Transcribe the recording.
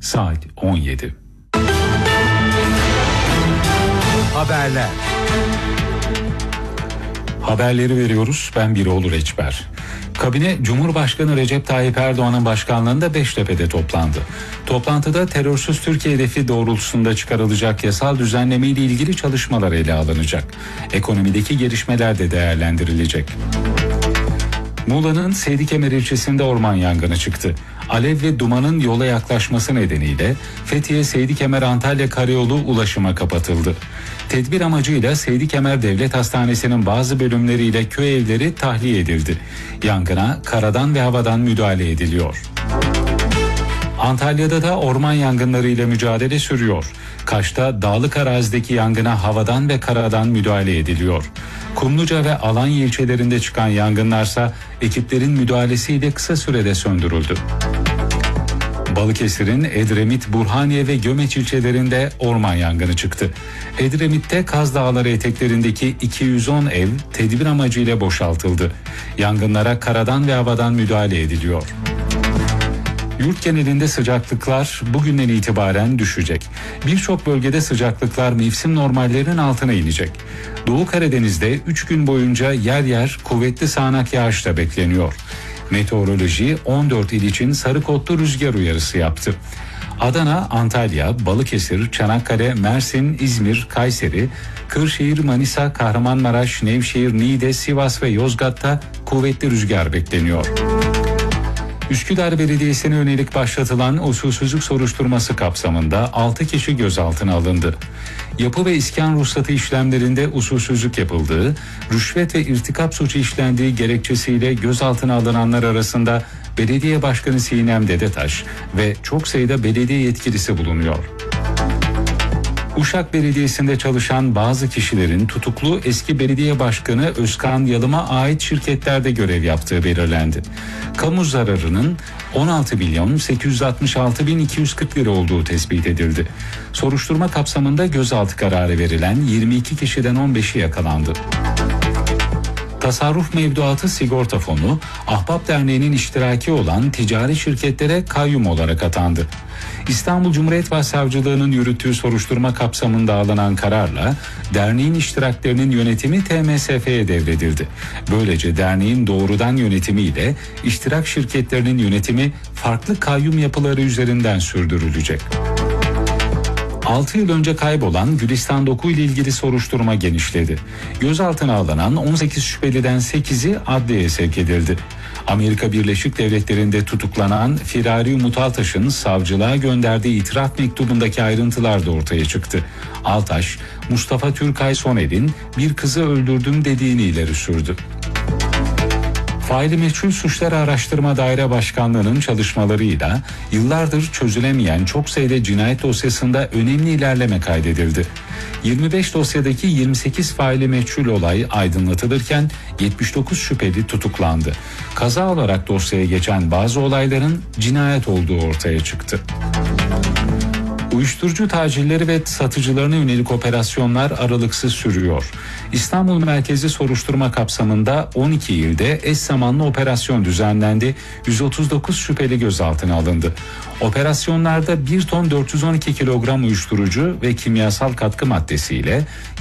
saat 17. Haberler. Haberleri veriyoruz. Ben Biroğlu Reçber. Kabine Cumhurbaşkanı Recep Tayyip Erdoğan'ın başkanlığında Beştepe'de toplandı. Toplantıda terörsüz Türkiye hedefi doğrultusunda çıkarılacak yasal düzenleme ile ilgili çalışmalar ele alınacak. Ekonomideki gelişmeler de değerlendirilecek. Muğla'nın Seydikemer ilçesinde orman yangını çıktı. Alev ve dumanın yola yaklaşması nedeniyle Fethiye Seydikemer Antalya Karayolu ulaşıma kapatıldı. Tedbir amacıyla Seydikemer Devlet Hastanesi'nin bazı bölümleriyle köy evleri tahliye edildi. Yangına karadan ve havadan müdahale ediliyor. Antalya'da da orman yangınlarıyla mücadele sürüyor. Kaş'ta dağlık arazideki yangına havadan ve karadan müdahale ediliyor. Kumluca ve Alanya ilçelerinde çıkan yangınlarsa ekiplerin müdahalesiyle kısa sürede söndürüldü. Balıkesir'in Edremit, Burhaniye ve Gömeç ilçelerinde orman yangını çıktı. Edremit'te Kaz Dağları eteklerindeki 210 ev tedbir amacıyla boşaltıldı. Yangınlara karadan ve havadan müdahale ediliyor. Yurt genelinde sıcaklıklar bugünden itibaren düşecek. Birçok bölgede sıcaklıklar mevsim normallerinin altına inecek. Doğu Karadeniz'de 3 gün boyunca yer yer kuvvetli sağanak yağış da bekleniyor. Meteoroloji 14 il için sarı kodlu rüzgar uyarısı yaptı. Adana, Antalya, Balıkesir, Çanakkale, Mersin, İzmir, Kayseri, Kırşehir, Manisa, Kahramanmaraş, Nevşehir, Niğde, Sivas ve Yozgat'ta kuvvetli rüzgar bekleniyor. Üsküdar Belediyesi'ne yönelik başlatılan usulsüzlük soruşturması kapsamında 6 kişi gözaltına alındı. Yapı ve iskan ruhsatı işlemlerinde usulsüzlük yapıldığı, rüşvet ve irtikap suçu işlendiği gerekçesiyle gözaltına alınanlar arasında Belediye Başkanı Sinem Dedetaş ve çok sayıda belediye yetkilisi bulunuyor. Uşak Belediyesi'nde çalışan bazı kişilerin tutuklu eski belediye başkanı Özkan Yalım'a ait şirketlerde görev yaptığı belirlendi. Kamu zararının 16.866.240 lira olduğu tespit edildi. Soruşturma kapsamında gözaltı kararı verilen 22 kişiden 15'i yakalandı. Tasarruf Mevduatı Sigorta Fonu, Ahbap Derneği'nin iştiraki olan ticari şirketlere kayyum olarak atandı. İstanbul Cumhuriyet Başsavcılığı'nın yürüttüğü soruşturma kapsamında alınan kararla derneğin iştiraklerinin yönetimi TMSF'ye devredildi. Böylece derneğin doğrudan yönetimiyle iştirak şirketlerinin yönetimi farklı kayyum yapıları üzerinden sürdürülecek. 6 yıl önce kaybolan Gülistan Doku ile ilgili soruşturma genişledi. Gözaltına alınan 18 şüpheliden 8'i adliyeye sevk edildi. Amerika Birleşik Devletleri'nde tutuklanan Firari Umut Altaş'ın savcılığa gönderdiği itiraf mektubundaki ayrıntılar da ortaya çıktı. Altaş, Mustafa Türkay Soner'in bir kızı öldürdüm dediğini ileri sürdü. Faili Meçhul Suçlar Araştırma Daire Başkanlığı'nın çalışmalarıyla yıllardır çözülemeyen çok sayıda cinayet dosyasında önemli ilerleme kaydedildi. 25 dosyadaki 28 faili meçhul olay aydınlatılırken 79 şüpheli tutuklandı. Kaza olarak dosyaya geçen bazı olayların cinayet olduğu ortaya çıktı. Uyuşturucu tacirleri ve satıcılarına yönelik operasyonlar aralıksız sürüyor. İstanbul merkezli soruşturma kapsamında 12 ilde eş zamanlı operasyon düzenlendi. 139 şüpheli gözaltına alındı. Operasyonlarda 1 ton 412 kilogram uyuşturucu ve kimyasal katkı maddesiyle